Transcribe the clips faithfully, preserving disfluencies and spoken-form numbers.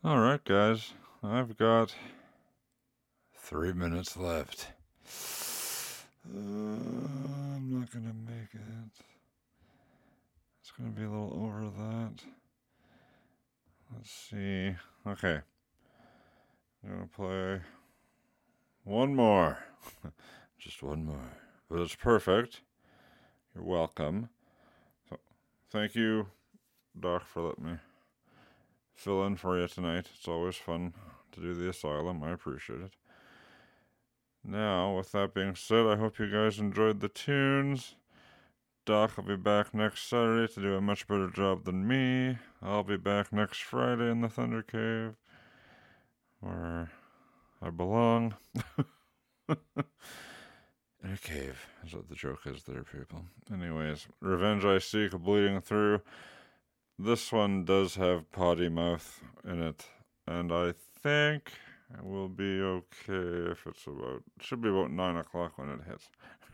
All right, guys. I've got three minutes left. Uh, I'm not going to make it. It's going to be a little over that. Let's see. Okay. I'm going to play one more. Just one more. But it's perfect. You're welcome. So, thank you, Doc, for letting me fill in for you tonight. It's always fun to do the asylum. I appreciate it. Now, with that being said, I hope you guys enjoyed the tunes. Doc will be back next Saturday to do a much better job than me. I'll be back next Friday in the Thunder Cave, where I belong. In a cave, is what the joke is there, people. Anyways, Revenge I Seek, Bleeding Through. This one does have potty mouth in it, and I think it will be okay if it's about, it should be about nine o'clock when it hits.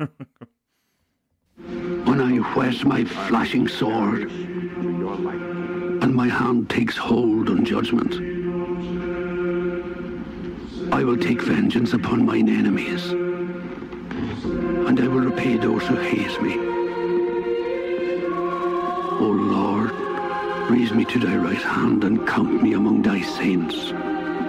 When I whet my flashing sword, and my hand takes hold on judgment, I will take vengeance upon mine enemies, and I will repay those who hate me. O Lord, raise me to thy right hand and count me among thy saints.